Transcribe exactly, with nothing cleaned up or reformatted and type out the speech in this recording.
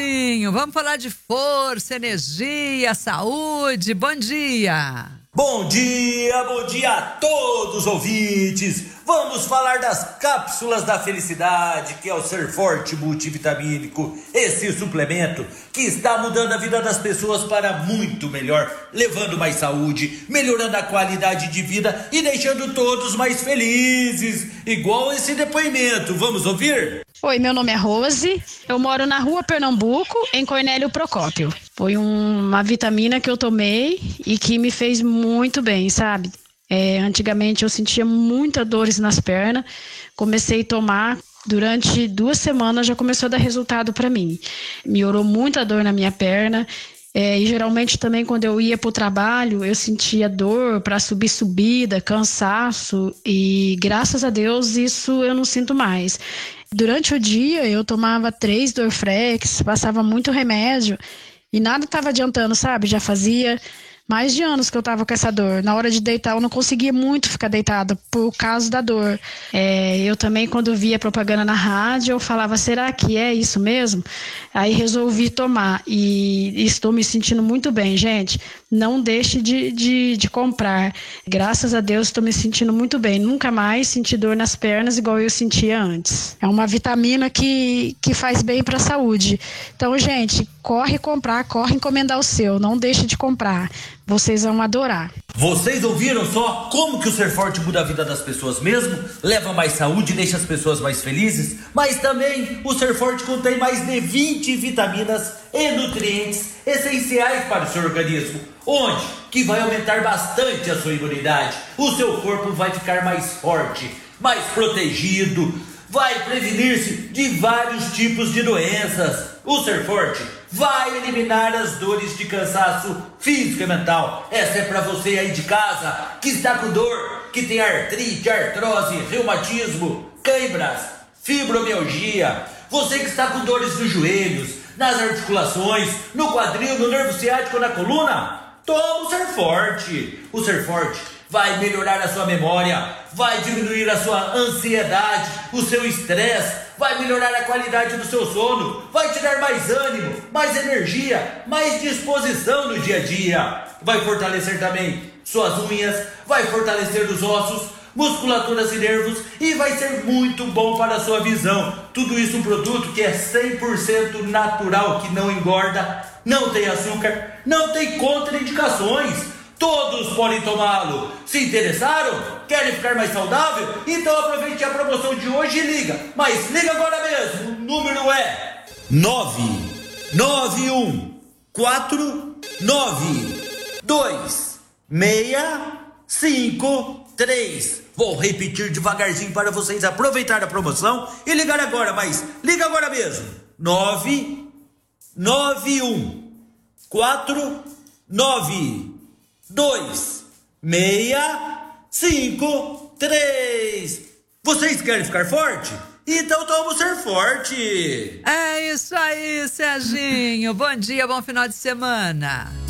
Serginho. Vamos falar de força, energia, saúde. Bom dia. Bom dia, bom dia a todos os ouvintes. Vamos falar das cápsulas da felicidade, que é o Ser Forte multivitamínico, esse suplemento que está mudando a vida das pessoas para muito melhor, levando mais saúde, melhorando a qualidade de vida e deixando todos mais felizes, igual esse depoimento. Vamos ouvir? Oi, meu nome é Rose, eu moro na Rua Pernambuco, em Cornélio Procópio. Foi um, uma vitamina que eu tomei e que me fez muito bem, sabe? É, antigamente eu sentia muitas dores nas pernas, comecei a tomar, durante duas semanas já começou a dar resultado para mim. Melhorou muita dor na minha perna. É, e geralmente também quando eu ia para o trabalho, eu sentia dor para subir subida, cansaço, e graças a Deus isso eu não sinto mais. Durante o dia eu tomava três Dorflex, passava muito remédio e nada estava adiantando, sabe? Já fazia mais de anos que eu tava com essa dor. Na hora de deitar eu não conseguia muito ficar deitada por causa da dor. É, eu também, quando via propaganda na rádio, eu falava, será que é isso mesmo? Aí resolvi tomar e estou me sentindo muito bem, gente. Não deixe de, de, de comprar. Graças a Deus estou me sentindo muito bem. Nunca mais senti dor nas pernas igual eu sentia antes. É uma vitamina que, que faz bem para a saúde. Então, gente, corre comprar, corre encomendar o seu. Não deixe de comprar. Vocês vão adorar. Vocês ouviram só como que o Ser Forte muda a vida das pessoas mesmo? Leva mais saúde e deixa as pessoas mais felizes? Mas também o Ser Forte contém mais de vinte vitaminas e nutrientes essenciais para o seu organismo. Onde? Que vai aumentar bastante a sua imunidade. O seu corpo vai ficar mais forte, mais protegido, vai prevenir-se de vários tipos de doenças. O Ser Forte vai eliminar as dores de cansaço físico e mental. Essa é para você aí de casa que está com dor, que tem artrite, artrose, reumatismo, câimbras, fibromialgia. Você que está com dores nos joelhos, nas articulações, no quadril, no nervo ciático, na coluna. Toma o Ser Forte. O Ser Forte vai melhorar a sua memória, vai diminuir a sua ansiedade, o seu estresse, vai melhorar a qualidade do seu sono, vai te dar mais ânimo, mais energia, mais disposição no dia a dia. Vai fortalecer também suas unhas, vai fortalecer os ossos, musculaturas e nervos e vai ser muito bom para a sua visão. Tudo isso um produto que é cem por cento natural, que não engorda, não tem açúcar, não tem contraindicações. Todos podem tomá-lo. Se interessaram? Querem ficar mais saudável? Então aproveite a promoção de hoje e liga. Mas liga agora mesmo. O número é nove nove um quatro nove dois seis cinco três. Vou repetir devagarzinho para vocês aproveitar a promoção e ligar agora, mas liga agora mesmo. nove nove um quatro nove dois seis cinco três. Vocês querem ficar forte? Então toma o Ser Forte. É isso aí, Serginho. Bom dia, bom final de semana.